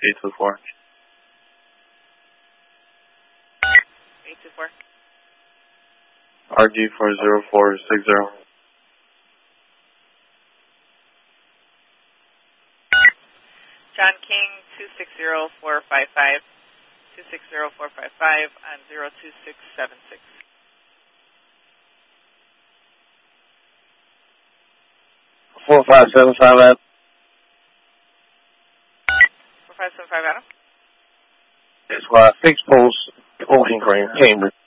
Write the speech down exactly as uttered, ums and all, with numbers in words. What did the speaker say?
eight two four. eight two four. R G four zero four six zero. John King, two six zero four five five, two six zero four five five on zero two six seven six. four five seven five Adam. four five seven five Adam. That's why I fixed post, Old Cambridge.